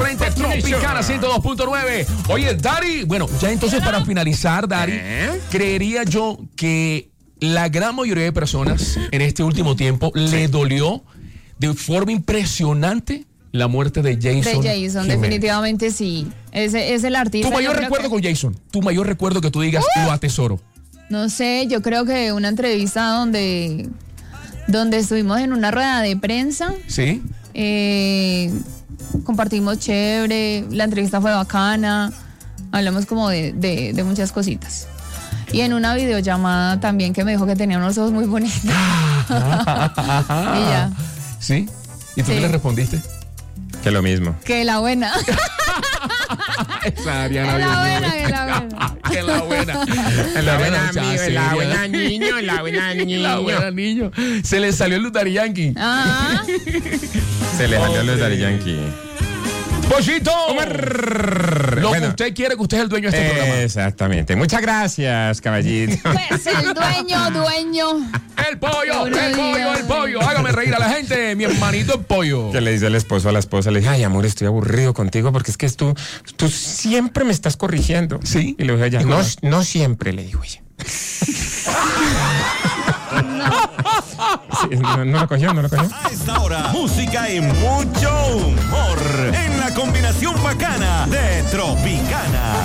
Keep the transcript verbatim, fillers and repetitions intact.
frente, Tropicana ciento dos punto nueve. Oye, Dari, bueno, ya entonces para finalizar, Dari, ¿Eh? creería yo que la gran mayoría de personas en este último tiempo le dolió de forma impresionante la muerte de Jason. De Jason, Jiménez. definitivamente sí. Ese es el artista. Tu mayor yo creo recuerdo que- con Jason, tu mayor recuerdo que tú digas, ¡Uh! lo atesoro. No sé, yo creo que una entrevista donde, donde estuvimos en una rueda de prensa. ¿Sí? Eh, compartimos chévere, la entrevista fue bacana, hablamos como de, de, de muchas cositas. Y en una videollamada también que me dijo que tenía unos ojos muy bonitos. Y ya. ¿Sí? ¿Y tú Sí. qué le respondiste? Que lo mismo. Que la buena. Esa Ariana, Que la Dios mío. buena, que la buena. Que la buena. La buena muchacha amigo, la seria. buena niño, la buena niño. La buena niño. Se le salió el Daddy Yankee. Ah, Se le salió los Hombre. Daddy Yankee. ¡Pollito! Lo Bueno. que usted quiere, que usted es el dueño de este programa. Exactamente. Muchas gracias, caballito. pues el dueño, dueño. El pollo, Buenos el pollo, días. el pollo. Hágame reír a la gente, mi hermanito el pollo. Que le dice el esposo a la esposa, le dice, ay, amor, estoy aburrido contigo porque es que tú, tú siempre me estás corrigiendo. Sí. Y le dijo ella, ¿Y no, cómo? no siempre, le dijo ella. Sí, no, no lo cogió, no lo cogió. A esta hora, música y mucho humor en la combinación bacana de Tropicana.